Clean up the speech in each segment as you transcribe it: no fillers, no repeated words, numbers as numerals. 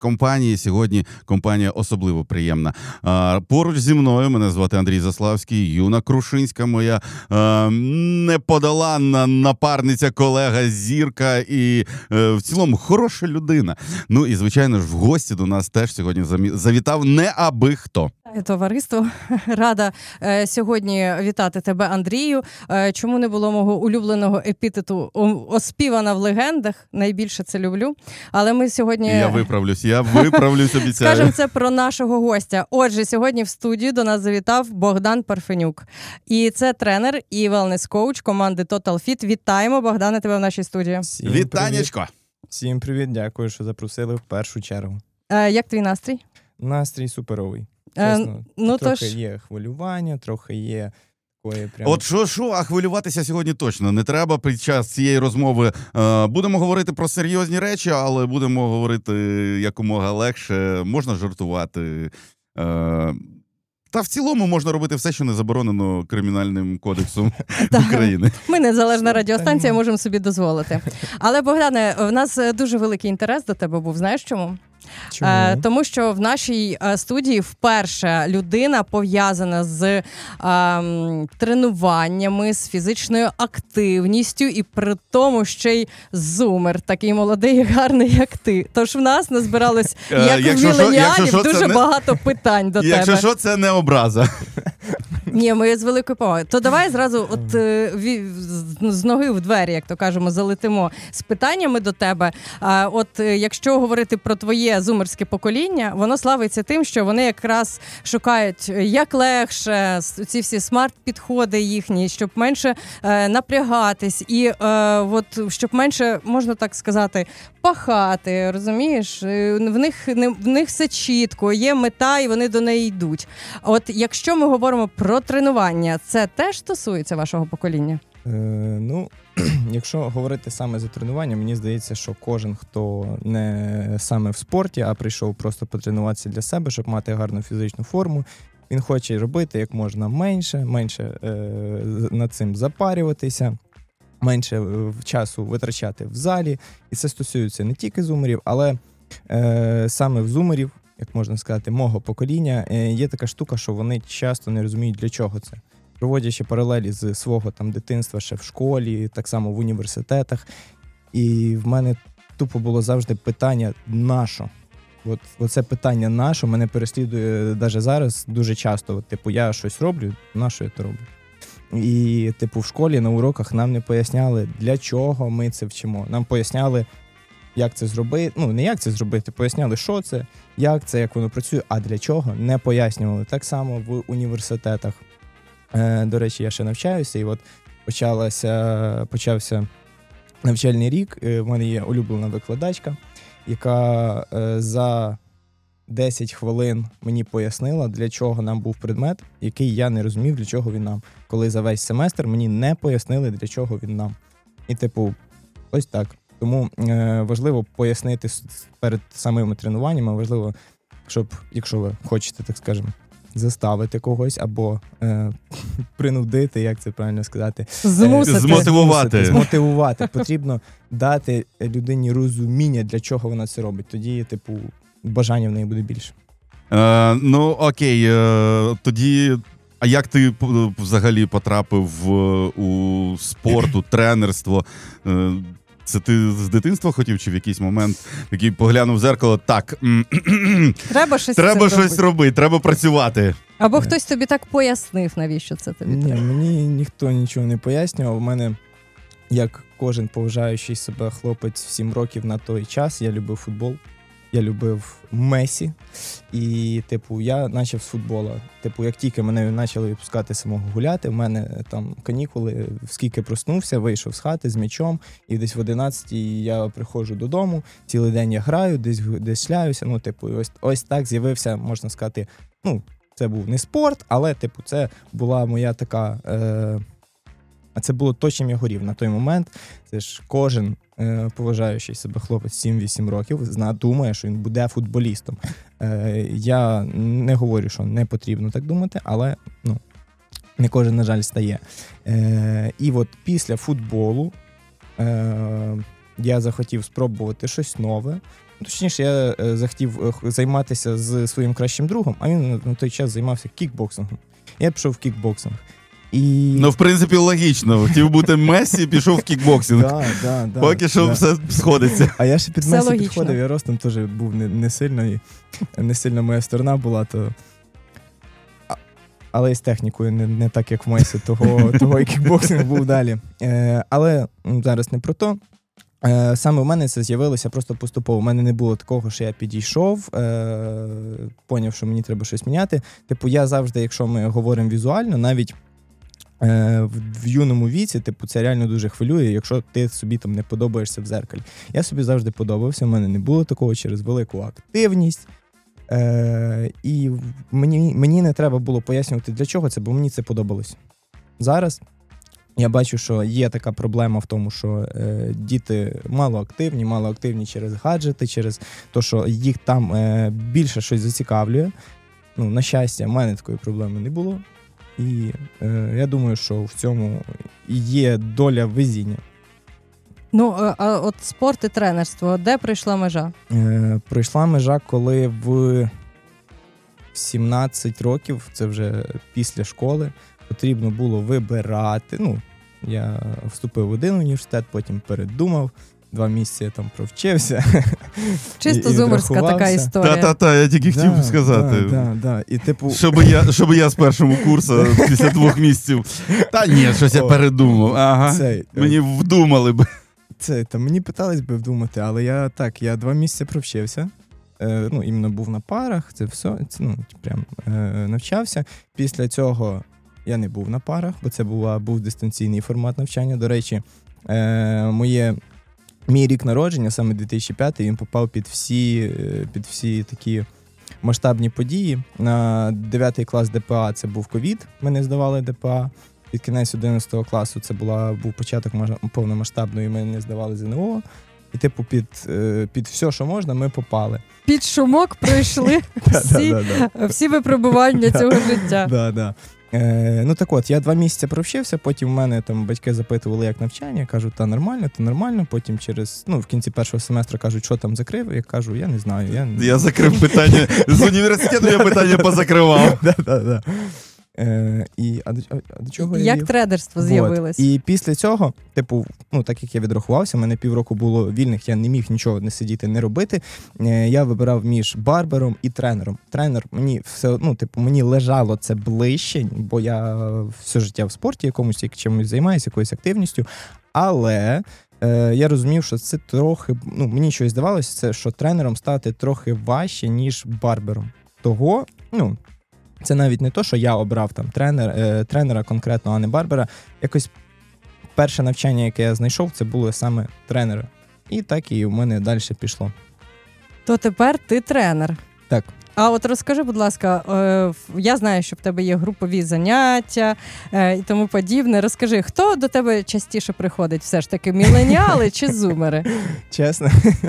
компанії. Сьогодні компанія особливо приємна. Поруч зі мною, мене звати Андрій Заславський, Юна Крушинська, моя неподоланна напарниця, колега, зірка і в цілому хороша людина. Ну і, звичайно ж, в гості до нас теж сьогодні завітав не аби хто. Товариство, рада сьогодні вітати тебе, Андрію. Чому не було мого улюбленого епітету «оспівана в легендах», найбільше це люблю. Але ми сьогодні... Я виправлюсь, обіцяю. Скажемо це про нашого гостя. Отже, сьогодні в студію до нас завітав Богдан Парфенюк. І це тренер і велнес-коуч команди Total Fit. Вітаємо, Богдане, тебе в нашій студії. Вітанечко! Всім привіт, дякую, що запросили в першу чергу. Як твій настрій? Настрій суперовий. Чесно, трохи тож... є хвилювання, трохи є такої прям... От що, а хвилюватися сьогодні точно не треба. Під час цієї розмови будемо говорити про серйозні речі, але будемо говорити якомога легше, можна жартувати. Та в цілому можна робити все, що не заборонено Кримінальним кодексом України. Ми незалежна радіостанція, можемо собі дозволити. Але, Богдане, в нас дуже великий інтерес до тебе був. Знаєш чому? Чому? Тому що в нашій студії вперше людина пов'язана з тренуваннями, з фізичною активністю і при тому ще й зумер, такий молодий і гарний, як ти. Тож в нас назбиралось, як у міленіалів, дуже багато питань до тебе. Якщо що, це не образа. Ні, ми з великою повагою. То давай зразу з ноги в двері, як то кажемо, залетимо з питаннями до тебе. Якщо говорити про твоє зумерське покоління, воно славиться тим, що вони якраз шукають як легше, ці всі смарт-підходи їхні, щоб менше напрягатись і щоб менше, можна так сказати, пахати, розумієш? В них все чітко, є мета і вони до неї йдуть. От якщо ми говоримо про тренування, це теж стосується вашого покоління? Якщо говорити саме за тренування, мені здається, що кожен, хто не саме в спорті, а прийшов просто потренуватися для себе, щоб мати гарну фізичну форму, він хоче робити як можна менше над цим запарюватися, менше часу витрачати в залі. І це стосується не тільки зумерів, але саме в зумерів, як можна сказати, мого покоління, є така штука, що вони часто не розуміють, для чого це. Проводячи паралелі з свого дитинства ще в школі, так само в університетах. І в мене тупо було завжди питання «нащо?». Оце питання «нащо?» мене переслідує навіть зараз дуже часто. Я щось роблю, нащо я це роблю? І в школі на уроках нам не поясняли, для чого ми це вчимо. Нам поясняли, як це зробити, не як це зробити, поясняли, що це, як воно працює, а для чого не пояснювали. Так само в університетах. До речі, я ще навчаюся, і почався навчальний рік. В мене є улюблена викладачка, яка за 10 хвилин мені пояснила, для чого нам був предмет, який я не розумів, для чого він нам. Коли за весь семестр мені не пояснили, для чого він нам. І ось так. Тому важливо пояснити перед самими тренуваннями, важливо, щоб, якщо ви хочете, так скажемо, заставити когось або принудити, як це правильно сказати, змотивувати. Потрібно дати людині розуміння, для чого вона це робить. Тоді, бажання в неї буде більше. Окей. Тоді, а як ти взагалі потрапив у спорт, у тренерство? Це ти з дитинства хотів, чи в якийсь момент такий поглянув в зеркало, так, треба щось робити, треба працювати? Або хтось тобі так пояснив, навіщо це тобі треба? Ні, мені ніхто нічого не пояснював. У мене, як кожен поважаючий себе хлопець в 7 років на той час, я любив футбол. Я любив Месі, і, я почав з футбола. Як тільки мене почали відпускати самого гуляти, в мене там канікули, скільки проснувся, вийшов з хати з м'ячом, і десь в 11-й я приходжу додому, цілий день я граю, десь шляюся, ось так з'явився, можна сказати, це був не спорт, але, це була моя така... А це було то, чим я горів на той момент. Це ж кожен поважаючий себе хлопець 7-8 років думає, що він буде футболістом. Я не говорю, що не потрібно так думати, але не кожен, на жаль, стає. І після футболу я захотів спробувати щось нове. Точніше, я захотів займатися з своїм кращим другом, а він на той час займався кікбоксингом. Я пішов в кікбоксинг. І... Ну, в принципі, логічно. Хотів бути Мессі, пішов в кікбоксинг. Да. Поки що все сходиться. А я ще під Все Месі логічно. підходив, я ростом теж був не сильно, і не сильно моя сторона була, то... Але і з технікою не так, як в Месі, того і кікбоксинг був далі. Але зараз не про то. Саме в мене це з'явилося просто поступово. У мене не було такого, що я підійшов, поняв, що мені треба щось міняти. Типу, я завжди, якщо ми говоримо візуально, навіть в юному віці, типу, це реально дуже хвилює, якщо ти собі там не подобаєшся в зеркалі. Я собі завжди подобався, в мене не було такого через велику активність. І мені не треба було пояснювати, для чого це, бо мені це подобалось. Зараз я бачу, що є така проблема в тому, що діти мало активні через гаджети, через те, що їх там більше щось зацікавлює. Ну, на щастя, в мене такої проблеми не було. І я думаю, що в цьому є доля везіння. Ну, а от спорт і тренерство, де прийшла межа? Прийшла межа, коли в 17 років, це вже після школи, потрібно було вибирати. Ну, я вступив в один університет, потім передумав, 2 місяці я там провчився. Чисто і зумерська така історія. Та, я тільки хотів сказати. Да. І, типу... Щоб я з першого курсу після 2 місяців. Та ні, щось я передумав. Ага. Мені вдумали б. Мені питались би вдумати, але я 2 місяці провчився. Іменно був на парах, це все, прям навчався. Після цього я не був на парах, бо це був дистанційний формат навчання. До речі, мій рік народження, саме 2005, він попав під всі такі масштабні події. На 9 клас ДПА це був ковід, ми не здавали ДПА. Під кінець 11 класу це був початок повномасштабної, ми не здавали ЗНО. І типу під все, що можна, ми попали. Під шумок пройшли всі випробування цього життя. Да. Так от, я 2 місяці провчився, потім в мене там батьки запитували, як навчання, кажу, та нормально, потім в кінці першого семестру кажуть, що там закрив, я кажу, я не знаю. Я закрив питання, з університету я питання позакривав. Да. До чого я як вів? тренерство з'явилось? І після цього, так як я відрахувався, в мене півроку було вільних, я не міг нічого не сидіти, не робити. Я вибирав між барбером і тренером. Тренер мені мені лежало це ближче, бо я все життя в спорті якомусь, чимось займаюся, якоюсь активністю. Але я розумів, що це трохи, мені щось здавалося, що тренером стати трохи важче, ніж барбером. Того, це навіть не то, що я обрав там тренера конкретно, а не барбера. Якось перше навчання, яке я знайшов, це було саме тренера. І так і в мене далі пішло. То тепер ти тренер. Так. А от розкажи, будь ласка, я знаю, що в тебе є групові заняття і тому подібне. Розкажи, хто до тебе частіше приходить? Все ж таки міленіали чи зумери? Чесно.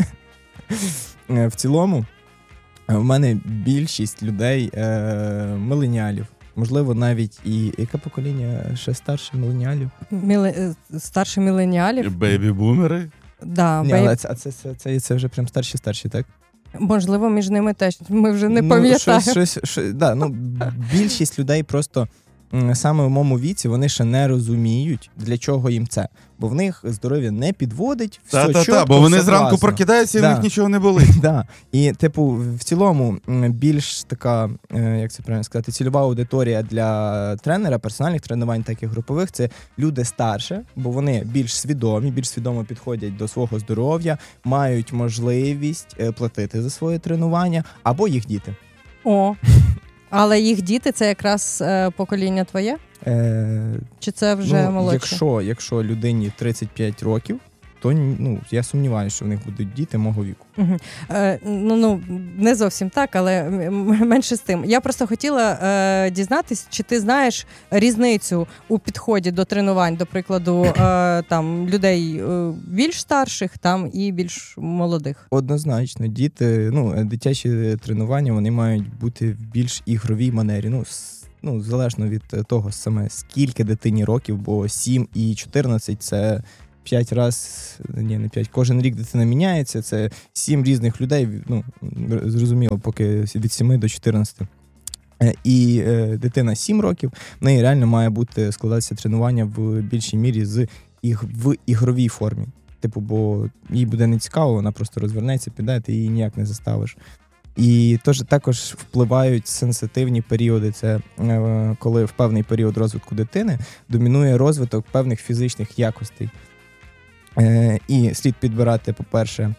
В цілому, в мене більшість людей міленіалів. Можливо, навіть і яке покоління ще старше міленіалів? Старше міленіалів? Бейбі-бумери? Да, але це вже прям старші, так? Можливо, між ними теж. Ми вже не пам'ятаємо. Більшість людей просто саме в моєму віці вони ще не розуміють, для чого їм це. Бо в них здоров'я не підводить, все чітко, бо вони все зранку класно. прокидаються, і в них нічого не болить. Да. І, в цілому, більш така, як це правильно сказати, цільова аудиторія для тренера, персональних тренувань, так і групових, це люди старше, бо вони більш свідомо підходять до свого здоров'я, мають можливість платити за своє тренування, або їх діти. О, але їх діти – це якраз покоління твоє? Чи це вже молодше? Якщо людині 35 років, то я сумніваюся, що в них будуть діти мого віку. Угу. Не зовсім так, але менше з тим. Я просто хотіла дізнатися, чи ти знаєш різницю у підході до тренувань, до прикладу, там людей більш старших, там і більш молодих. Однозначно, дитячі тренування, вони мають бути в більш ігровій манері. Залежно від того саме, скільки дитині років, бо 7 і 14 – це 5 раз, ні, не 5, кожен рік дитина міняється, це 7 різних людей, ну, зрозуміло, поки від 7 до 14. І дитина 7 років, в неї реально має бути складатися тренування в більшій мірі в ігровій формі. Типу, бо їй буде не цікаво, вона просто розвернеться, піде, ти її ніяк не заставиш. І також впливають сенситивні періоди. Це коли в певний період розвитку дитини домінує розвиток певних фізичних якостей. І слід підбирати, по-перше,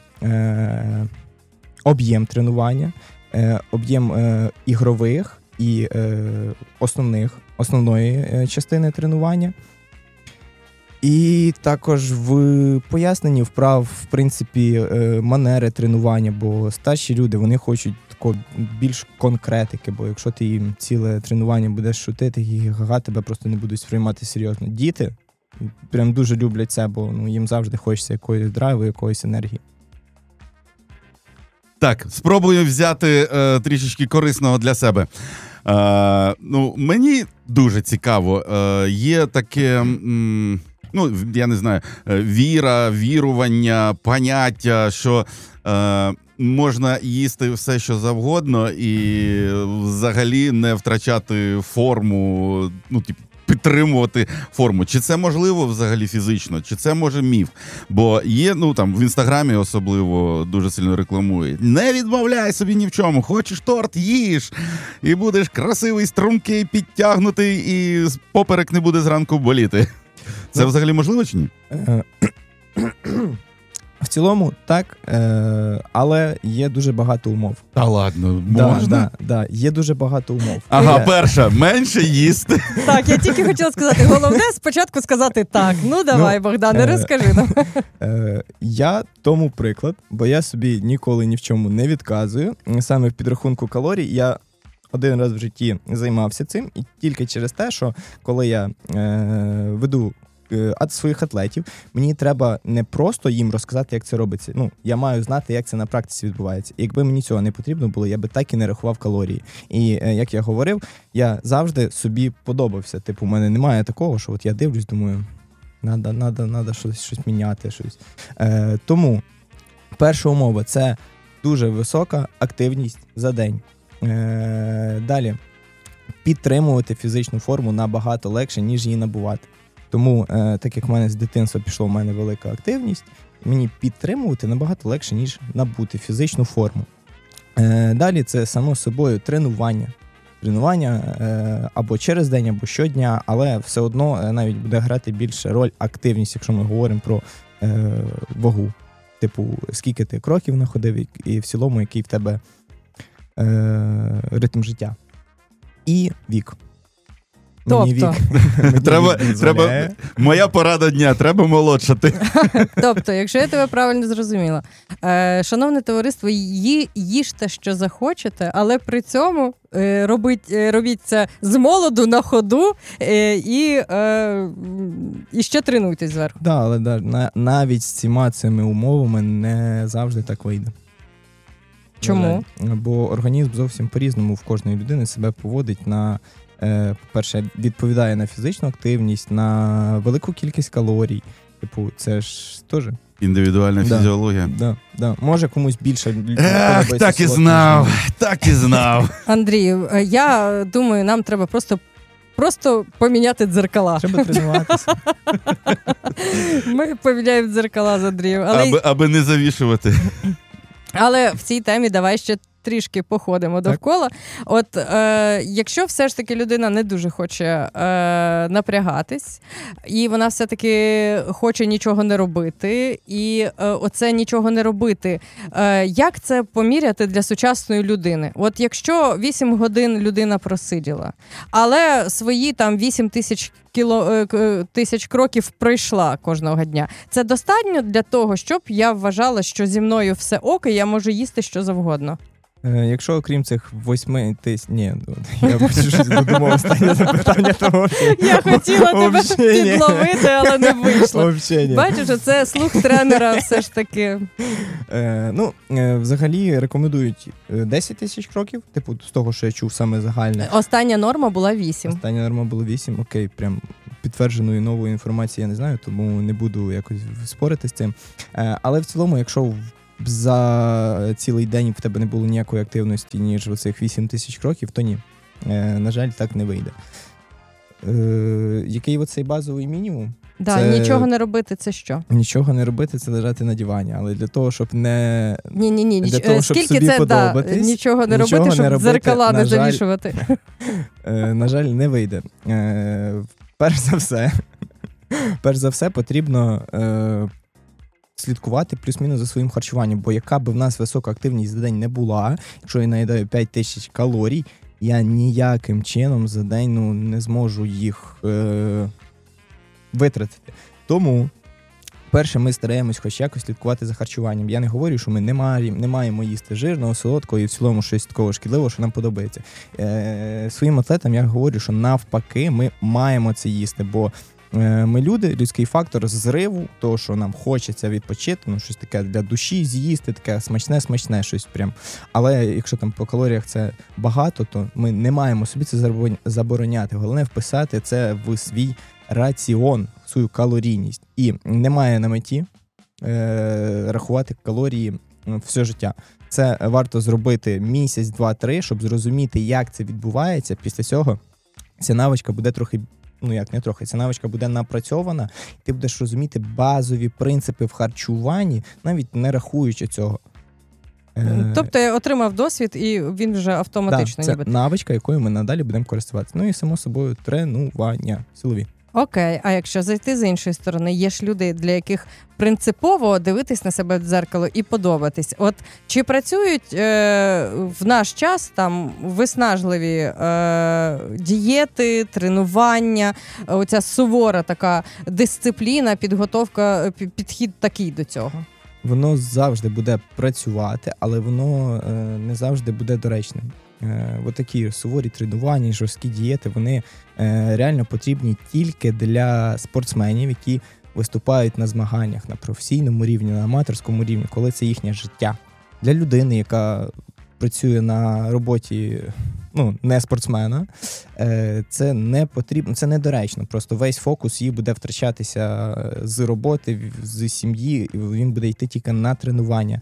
об'єм тренування, об'єм ігрових і основної частини тренування. І також в поясненні вправ, в принципі, манери тренування, бо старші люди, вони хочуть такого більш конкретики, бо якщо ти їм ціле тренування будеш шутити, гі-га-га, тебе просто не будуть сприймати серйозно. Діти прям дуже люблять це, бо їм завжди хочеться якоїсь драйву, якоїсь енергії. Так, спробую взяти трішечки корисного для себе. Мені дуже цікаво. Є таке... я не знаю, віра, вірування, поняття, що можна їсти все, що завгодно, і взагалі не втрачати форму, підтримувати форму. Чи це можливо взагалі фізично, чи це може міф? Бо є, в Інстаграмі особливо дуже сильно рекламують. Не відмовляй собі ні в чому. Хочеш торт – їж. І будеш красивий, стрункий, підтягнутий, і поперек не буде зранку боліти. Це взагалі можливо чи ні? В цілому так, але є дуже багато умов. Та ладно, можна? Да, є дуже багато умов. Ага, перша, менше їсти. Так, я тільки хотіла сказати, головне спочатку сказати так. Ну давай, Богдане, розкажи нам. Я тому приклад, бо я собі ніколи ні в чому не відказую. Саме в підрахунку калорій я один раз в житті займався цим, і тільки через те, що коли я веду своїх атлетів, мені треба не просто їм розказати, як це робиться. Я маю знати, як це на практиці відбувається. І якби мені цього не потрібно було, я би так і не рахував калорії. І, як я говорив, я завжди собі подобався. Типу, у мене немає такого, що от я дивлюсь, думаю, надо щось міняти. Тому перша умова – це дуже висока активність за день. Далі. Підтримувати фізичну форму набагато легше, ніж її набувати. Тому, так як в мене з дитинства пішла в мене велика активність, мені підтримувати набагато легше, ніж набути фізичну форму. Далі це, само собою, тренування. Тренування або через день, або щодня, але все одно навіть буде грати більше роль активність, якщо ми говоримо про вагу. Типу, скільки ти кроків находив і в цілому, який в тебе ритм життя. І вік. Тобто, треба, моя порада дня, треба молодшати. Тобто, якщо я тебе правильно зрозуміла, шановне товариство, їжте, що захочете, але при цьому робіть це з молоду, на ходу і ще тренуйтесь зверху. Так, але навіть з цими умовами не завжди так вийде. Чому? Бо організм зовсім по-різному в кожної людини себе поводить по-перше, відповідає на фізичну активність, на велику кількість калорій. Типу, це ж теж... Індивідуальна фізіологія. Да. Може комусь більше... Так і знав. Андрію, я думаю, нам треба просто поміняти дзеркала. Треба тренуватися. Ми поміняємо дзеркала з Андрієм. Аби не завішувати. Але в цій темі давай ще трішки походимо довкола. От якщо все ж таки людина не дуже хоче напрягатись, і вона все-таки хоче нічого не робити, і оце нічого не робити, як це поміряти для сучасної людини? От якщо 8 годин людина просиділа, але свої там 8 тисяч кроків пройшла кожного дня, це достатньо для того, щоб я вважала, що зі мною все ок, і я можу їсти що завгодно? Якщо окрім цих 8 тисяч... Ні, я щось додумав останнє запитання того. Я хотіла тебе підловити, але не вийшло. Бачиш, це слух тренера все ж таки. Взагалі рекомендують 10 тисяч кроків, типу з того, що я чув саме загальне. Остання норма була 8. Остання норма була 8, окей, прям підтвердженої нової інформації я не знаю, тому не буду якось спорити з цим. Але в цілому, якщо за цілий день в тебе не було ніякої активності, ніж оцих 8 тисяч кроків, то ні. На жаль, так не вийде. Який оцей базовий мінімум? Да, це... Нічого не робити – це що? Нічого не робити – це лежати на дивані. Але для того, щоб не... Ні. Для того, щоб скільки собі це, подобатись, нічого не робити, щоб робити, дзеркала не на жаль, завішувати. На жаль, не вийде. Перш за все, потрібно слідкувати плюс-мінус за своїм харчуванням, бо яка б в нас висока активність за день не була, якщо я наїдаю 5000 калорій, я ніяким чином за день не зможу їх витратити. Тому, перше, ми стараємось хоч якось слідкувати за харчуванням. Я не говорю, що ми не маємо їсти жирного, солодкого і в цілому щось такого шкідливого, що нам подобається. Своїм атлетам я говорю, що навпаки ми маємо це їсти, бо ми люди, людський фактор зриву, того, що нам хочеться відпочити, щось таке для душі з'їсти, таке смачне щось прям. Але якщо там по калоріях це багато, то ми не маємо собі це забороняти. Головне вписати це в свій раціон, свою калорійність. І немає на меті рахувати калорії все життя. Це варто зробити місяць, 2-3, щоб зрозуміти, як це відбувається. Після цього ця навичка буде ця навичка буде напрацьована, і ти будеш розуміти базові принципи в харчуванні, навіть не рахуючи цього. Тобто я отримав досвід, і він вже автоматично. Це навичка, якою ми надалі будемо користуватися. І, само собою, тренування силові. Окей, а якщо зайти з іншої сторони, є ж люди, для яких принципово дивитись на себе в дзеркало і подобатись. От чи працюють в наш час там виснажливі дієти, тренування, оця сувора така дисципліна, підготовка, підхід такий до цього? Воно завжди буде працювати, але воно не завжди буде доречним. Такі суворі тренування, жорсткі дієти, вони реально потрібні тільки для спортсменів, які виступають на змаганнях на професійному рівні, на аматорському рівні, коли це їхнє життя. Для людини, яка працює на роботі не спортсмена, це не потрібно, це недоречно. Просто весь фокус її буде втрачатися з роботи, з сім'ї, і він буде йти тільки на тренування.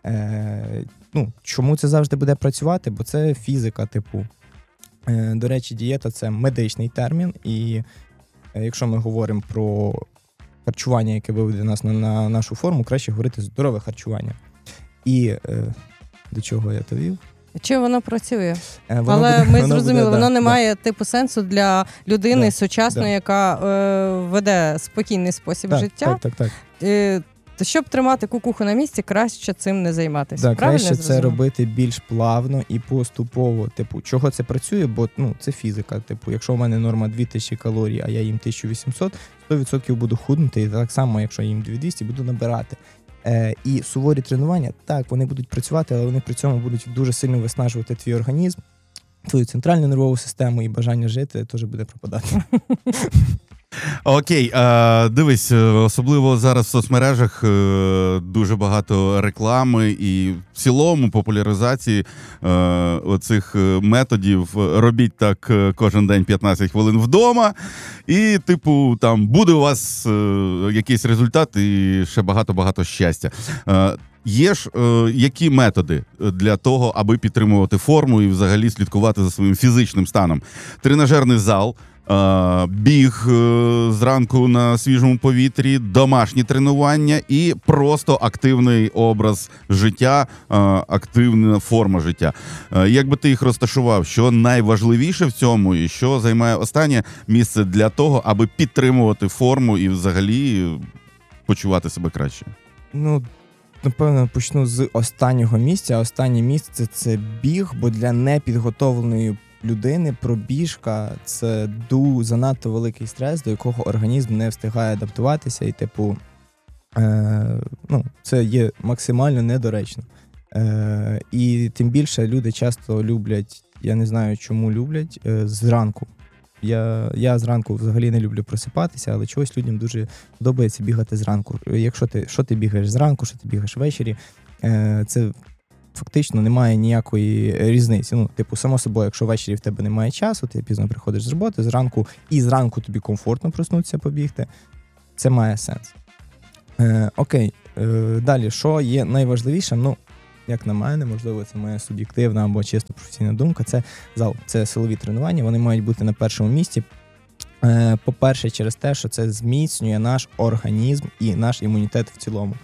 Чому це завжди буде працювати? Бо це фізика, До речі, дієта – це медичний термін, і якщо ми говоримо про харчування, яке виведе нас на нашу форму, краще говорити здорове харчування. І до чого я то вів? Чи воно працює? Але ми зрозуміли, воно не має сенсу для людини сучасної, яка веде спокійний спосіб життя. Так. Щоб тримати кукуху на місці, краще цим не займатися. Краще це робити більш плавно і поступово. Чого це працює? Бо це фізика. Якщо в мене норма 2000 калорій, а я їм 1800, 100% буду худнути. І так само, якщо я їм 2200, буду набирати. І суворі тренування, так, вони будуть працювати, але вони при цьому будуть дуже сильно виснажувати твій організм, твою центральну нервову систему, і бажання жити теж буде пропадати. Окей, дивись, особливо зараз в соцмережах дуже багато реклами і в цілому популяризації оцих методів. Робіть так кожен день 15 хвилин вдома, і там буде у вас якийсь результат і ще багато-багато щастя. Є ж які методи для того, аби підтримувати форму і взагалі слідкувати за своїм фізичним станом? Тренажерний зал, біг зранку на свіжому повітрі, домашні тренування і просто активний образ життя, активна форма життя. Як би ти їх розташував? Що найважливіше в цьому і що займає останнє місце для того, аби підтримувати форму і взагалі почувати себе краще? Напевно, почну з останнього місця. Останнє місце – це біг, бо для непідготовленої людини пробіжка – це занадто великий стрес, до якого організм не встигає адаптуватися, і це є максимально недоречно. І тим більше люди часто люблять, я не знаю, чому люблять, зранку. Я зранку взагалі не люблю просипатися, але чогось людям дуже подобається бігати зранку. Якщо ти бігаєш зранку, що ти бігаєш ввечері, це фактично немає ніякої різниці. Ну, типу, само собою, якщо ввечері в тебе немає часу, ти пізно приходиш з роботи, зранку тобі комфортно проснутися, побігти, це має сенс. Окей, далі, що є найважливішим? Ну, як на мене, можливо, це моя суб'єктивна або чисто професійна думка, це зал, це силові тренування, вони мають бути на першому місці. По-перше, через те, що це зміцнює наш організм і наш імунітет в цілому.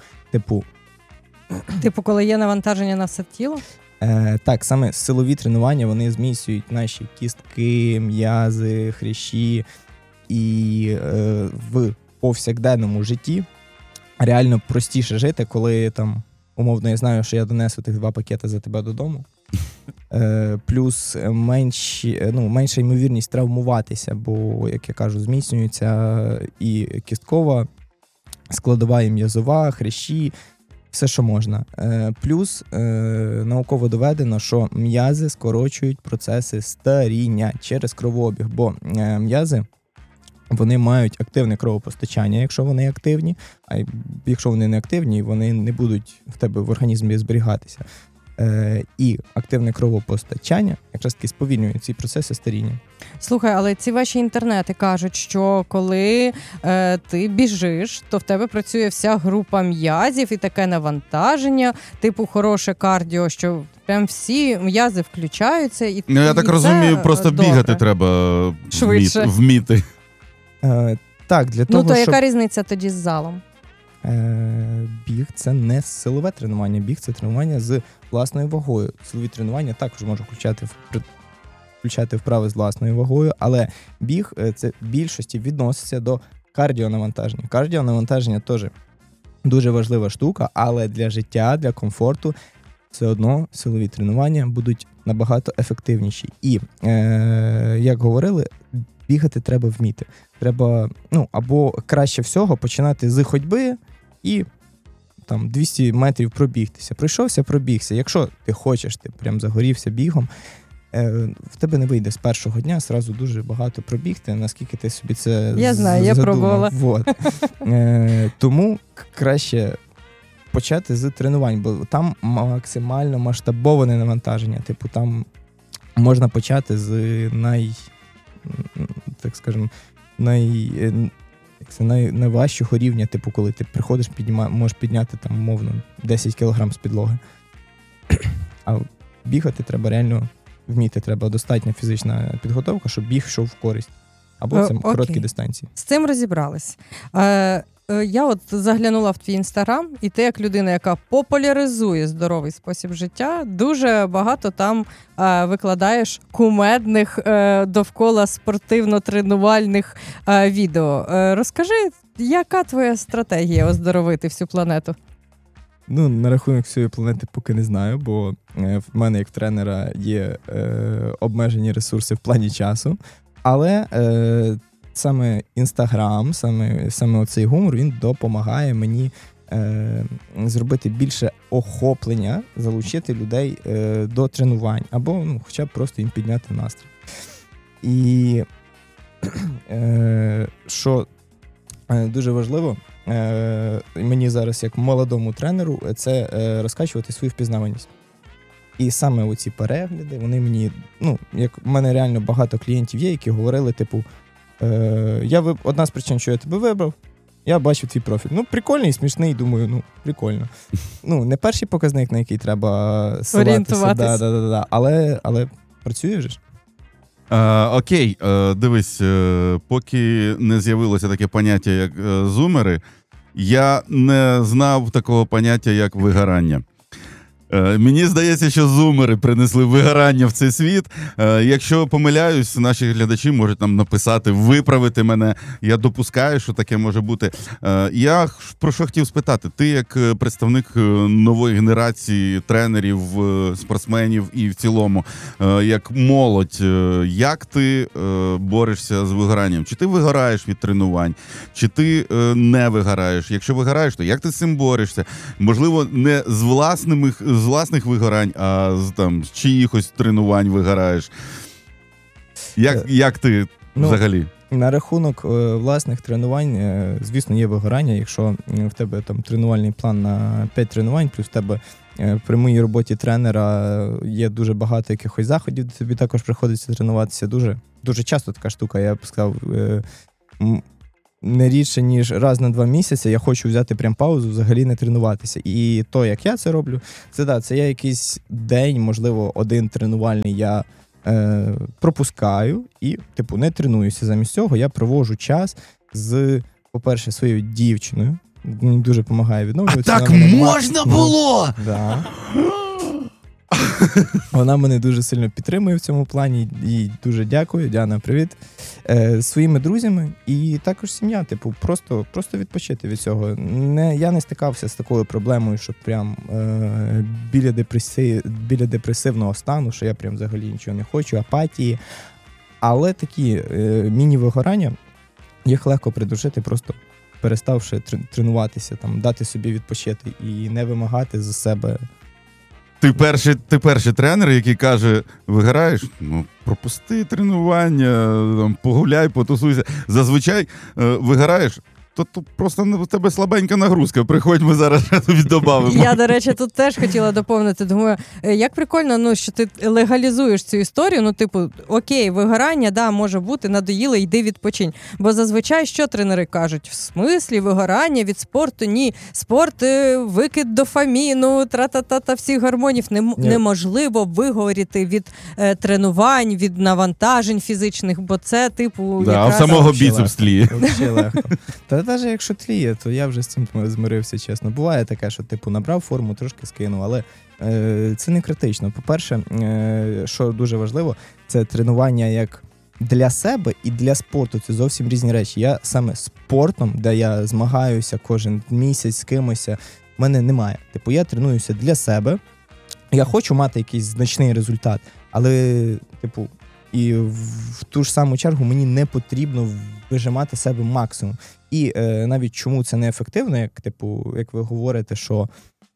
Типу, коли є навантаження на все тіло? Так, саме силові тренування, вони зміцнюють наші кістки, м'язи, хрящі, і в повсякденному житті реально простіше жити, коли там, умовно, я знаю, що я донесу тих 2 пакети за тебе додому. Плюс менша ймовірність травмуватися, бо, як я кажу, зміцнюється і кісткова складова, і м'язова, хрящі, все, що можна. Плюс науково доведено, що м'язи скорочують процеси старіння через кровообіг, бо м'язи, вони мають активне кровопостачання, якщо вони активні, а якщо вони не активні, вони не будуть в тебе в організмі зберігатися. І активне кровопостачання якраз таки сповільнює ці процеси старіння. Слухай, але ці ваші інтернети кажуть, що коли ти біжиш, то в тебе працює вся група м'язів і таке навантаження, типу хороше кардіо, що прям всі м'язи включаються. І я так розумію, просто добре. Бігати треба швидше вміти. Так, для того, то щоб... яка різниця тоді з залом? Біг – це не силове тренування, біг – це тренування з власною вагою. Силові тренування також можуть включати вправи з власною вагою, але біг – це в більшості відноситься до кардіонавантаження. Кардіонавантаження теж дуже важлива штука, але для життя, для комфорту все одно силові тренування будуть набагато ефективніші. І, як говорили, бігати треба вміти. Треба, або краще всього починати з ходьби і там 200 метрів пробігтися. Пройшовся, пробігся. Якщо ти хочеш, ти прям загорівся бігом, в тебе не вийде з першого дня зразу дуже багато пробігти, наскільки ти собі це я знаю, я пробувала. Тому краще почати з тренувань, бо там максимально масштабоване навантаження. Типу там можна почати з найважчого рівня, типу, коли ти приходиш, можеш підняти там, умовно, 10 кг з підлоги. А бігати треба реально вміти, треба достатня фізична підготовка, щоб біг йшов в користь. Або це короткі дистанції. З цим розібрались. Я от заглянула в твій інстаграм, і ти як людина, яка популяризує здоровий спосіб життя, дуже багато там викладаєш кумедних довкола спортивно-тренувальних відео. Розкажи, яка твоя стратегія оздоровити всю планету? На рахунок всієї планети поки не знаю, бо в мене як тренера є обмежені ресурси в плані часу, але саме Інстаграм, саме оцей гумор, він допомагає мені зробити більше охоплення, залучити людей до тренувань, або хоча б просто їм підняти настрій. І що дуже важливо, мені зараз як молодому тренеру, це розкачувати свою впізнаваність. І саме оці перегляди, вони мені, як в мене реально багато клієнтів є, які говорили, типу, одна з причин, що я тебе вибрав, я бачив твій профіль. Прикольний, смішний, думаю, прикольно. Не перший показник, на який треба орієнтуватися. Да. Але працює вже ж. Окей, дивись, поки не з'явилося таке поняття, як зумери, я не знав такого поняття, як вигорання. Мені здається, що зумери принесли вигорання в цей світ. Якщо помиляюсь, наші глядачі можуть нам написати, виправити мене. Я допускаю, що таке може бути. Я про що хотів спитати? Ти як представник нової генерації тренерів, спортсменів і в цілому, як молодь, як ти борешся з вигоранням? Чи ти вигораєш від тренувань? Чи ти не вигораєш? Якщо вигораєш, то як ти з цим борешся? Можливо, не з власних вигорань, а з чиїхось тренувань вигораєш. Як ти взагалі? На рахунок власних тренувань, звісно, є вигорання. Якщо в тебе там тренувальний план на 5 тренувань, плюс в тебе При моїй роботі тренера є дуже багато якихось заходів, де тобі також приходиться тренуватися. Дуже, дуже часто така штука, я б сказав, не рідше, ніж раз на 2 місяці я хочу взяти прям паузу, взагалі не тренуватися. І то, як я це роблю, це я якийсь день, можливо, один тренувальний я пропускаю і, не тренуюся. Замість цього я проводжу час з, по-перше, своєю дівчиною. Мені дуже допомагає відновлюватися. А так можна було! Да. Вона мене дуже сильно підтримує в цьому плані. Їй дуже дякую. Діана, привіт. Своїми друзями і також сім'я. Просто відпочити від цього. Я не стикався з такою проблемою, що прям біля депресивного стану, що я прям взагалі нічого не хочу, апатії. Але такі міні-вигорання, їх легко придушити, просто переставши тренуватися, дати собі відпочити і не вимагати за себе. Ти перший тренер, який каже, виграєш? Пропусти тренування, погуляй, потусуйся. Зазвичай виграєш, то просто в тебе слабенька нагрузка. Приходь, ми зараз тобі додамо. Я, до речі, тут теж хотіла доповнити. Думаю, як прикольно, що ти легалізуєш цю історію. Окей, вигорання, може бути, надоїло, йди відпочинь. Бо зазвичай, що тренери кажуть? В смислі, вигорання від спорту? Ні. Спорт, викид дофаміну, тра-та-та-та, всіх гормонів. Неможливо вигоріти від тренувань, від навантажень фізичних, бо це, якраз... самого біцепс тліє. Взагалі легко. Та навіть якщо тліє, то я вже з цим змирився, чесно. Буває таке, що набрав форму, трошки скинув, але це не критично. По-перше, що дуже важливо, це тренування як для себе і для спорту. Це зовсім різні речі. Я саме спортом, де я змагаюся кожен місяць з кимось, в мене немає. Я тренуюся для себе, я хочу мати якийсь значний результат, але, і в ту ж саму чергу мені не потрібно вижимати себе максимум. І навіть чому це неефективно, як ви говорите, що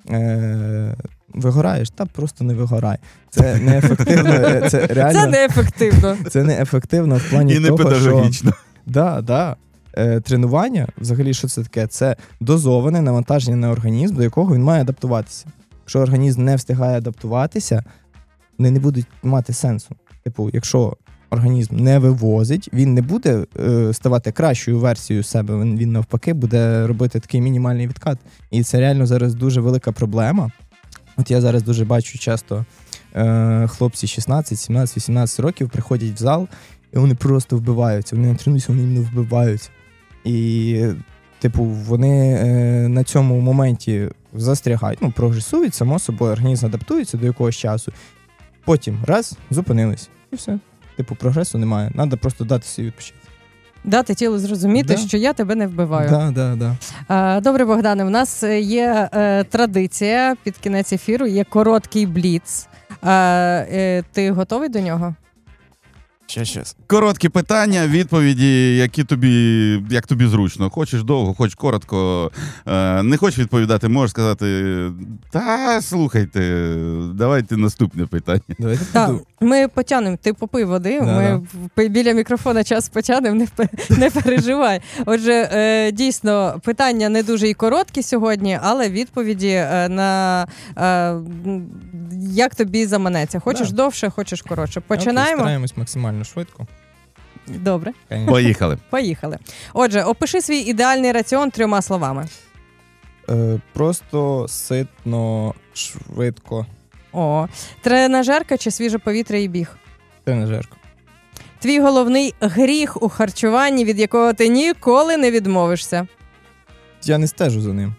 вигораєш, просто не вигорай. Це неефективно. Це реально. Це неефективно. Це неефективно в плані того, і не педагогічно. Да. Тренування, взагалі, що це таке? Це дозоване навантаження на організм, до якого він має адаптуватися. Якщо організм не встигає адаптуватися, вони не будуть мати сенсу. Якщо організм не вивозить, він не буде ставати кращою версією себе, він навпаки буде робити такий мінімальний відкат. І це реально зараз дуже велика проблема. От я зараз дуже бачу часто хлопці 16, 17, 18 років приходять в зал, і вони просто вбиваються. Вони не тренуються, вони іменно вбиваються. І, вони на цьому моменті застрягають, прогресують, само собою, організм адаптується до якогось часу. Потім раз, зупинились, і все. Прогресу немає. Треба просто дати собі відпочити. Дати тілу зрозуміти, що я тебе не вбиваю. Да. Добре, Богдане, в нас є традиція під кінець ефіру, є короткий бліц. Ти готовий до нього? Щас. Короткі питання, відповіді, як тобі зручно. Хочеш довго, хочеш коротко. Не хочеш відповідати, можеш сказати, слухайте, давайте наступне питання. Так, ми потягнемо, ти попий води, ми біля мікрофона час потягнемо, не переживай. Отже, дійсно, питання не дуже і короткі сьогодні, але відповіді на як тобі заманеться. Хочеш довше, хочеш коротше. Починаємо? Стараємось максимально швидко. Добре. Поїхали. Отже, опиши свій ідеальний раціон 3 словами. Просто, ситно, швидко. Тренажерка чи свіже повітря і біг? Тренажерка. Твій головний гріх у харчуванні, від якого ти ніколи не відмовишся? Я не стежу за ним.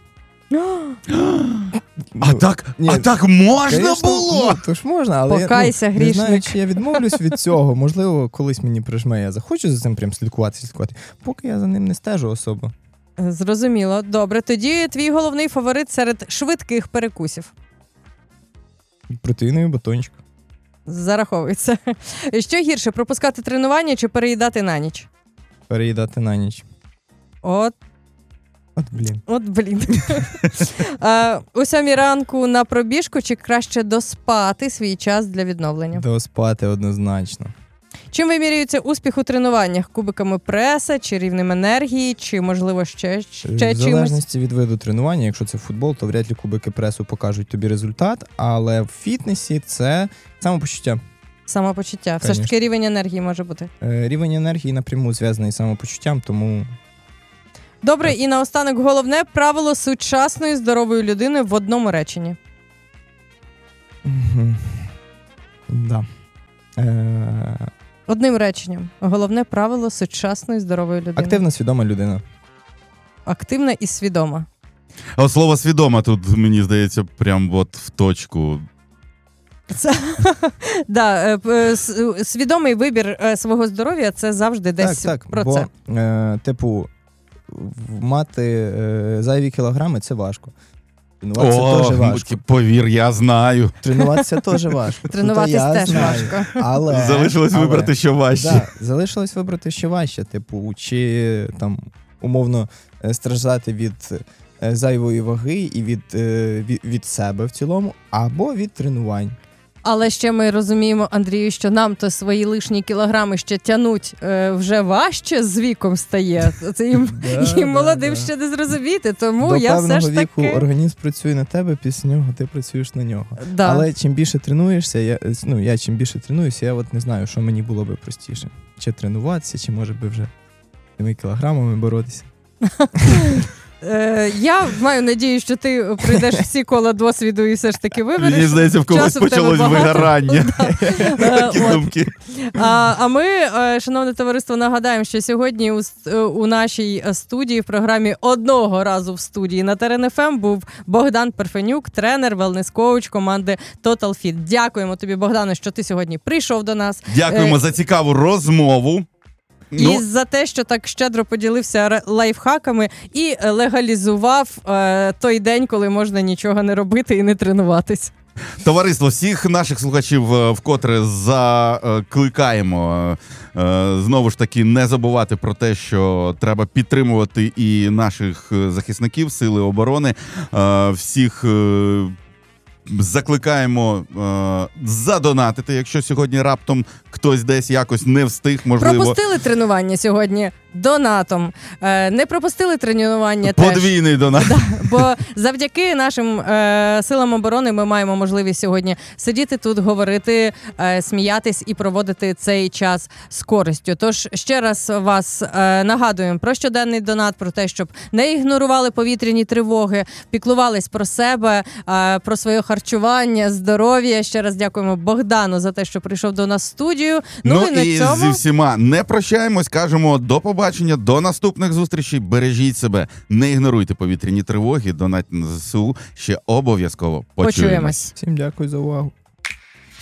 А так можна було? То ж можна, але покайся, я не знаю, чи я відмовлюсь від цього. Можливо, колись мені прижме, я захочу за цим прям слідкувати. Поки я за ним не стежу особо. Зрозуміло. Добре, тоді твій головний фаворит серед швидких перекусів? Протеїновий батончик. Зараховується. Що гірше, пропускати тренування чи переїдати на ніч? Переїдати на ніч. От блін. О 7 ранку на пробіжку чи краще доспати свій час для відновлення? Доспати однозначно. Чим вимірюється успіх у тренуваннях? Кубиками преса, чи рівнем енергії, чи, можливо, ще В чимось? залежності від виду тренування, якщо це футбол, то вряд ли кубики пресу покажуть тобі результат, але в фітнесі це самопочуття. Самопочуття. Все ж таки рівень енергії може бути. Рівень енергії напряму зв'язаний з самопочуттям, тому... Добре, і наостанок головне правило сучасної здорової людини в одному реченні. Да. Одним реченням. Головне правило сучасної здорової людини. Активна, свідома людина. Активна і свідома. А от слово свідома тут, мені здається, прям от в точку. Свідомий вибір свого здоров'я – це завжди десь про це. Типу, мати зайві кілограми – це важко. Тренуватися теж важко. Повір, я знаю. Тренуватися теж важко. Тренуватися теж важко. Залишилось вибрати, що важче. Да, залишилось вибрати, що важче. Типу, чи там умовно страждати від зайвої ваги і від себе в цілому, або від тренувань. Але ще ми розуміємо, Андрію, що нам то свої лишні кілограми ще тянуть вже важче, з віком стає. Це їм молодим ще не зрозуміти, тому я все ж таки... До певного віку організм працює на тебе, після нього ти працюєш на нього. Да. Але чим більше тренуєшся, я чим більше тренуюся, я от не знаю, що мені було би простіше. Чи тренуватися, чи може би вже тими кілограмами боротися. Я маю надію, що ти пройдеш всі кола досвіду і все ж таки вибереш. Мені здається, в когось почалось вигорання. Такі думки. А ми, шановне товариство, нагадаємо, що сьогодні у нашій студії, в програмі «Одного разу в студії» на Терен ФМ був Богдан Парфенюк, тренер, велнес-коуч команди Total Fit. Дякуємо тобі, Богдане, що ти сьогодні прийшов до нас. Дякуємо за цікаву розмову. І за те, що так щедро поділився лайфхаками і легалізував той день, коли можна нічого не робити і не тренуватись. Товариство, всіх наших слухачів вкотре закликаємо знову ж таки не забувати про те, що треба підтримувати і наших захисників, Сили оборони, всіх закликаємо задонатити, якщо сьогодні раптом хтось десь якось не встиг, можливо. Пропустили тренування сьогодні донатом. Не пропустили тренування подвійний теж. донат. Да, бо завдяки нашим силам оборони ми маємо можливість сьогодні сидіти тут, говорити, сміятись і проводити цей час з користю. Тож ще раз вас нагадуємо про щоденний донат, про те, щоб не ігнорували повітряні тривоги, піклувались про себе, про своє харчування, здоров'я. Ще раз дякуємо Богдану за те, що прийшов до нас в студію. Ну і зі всіма не прощаємось, кажемо до побачення, до наступних зустрічей. Бережіть себе, не ігноруйте повітряні тривоги, донатьте на ЗСУ. Ще обов'язково почуємось. Всім дякую за увагу.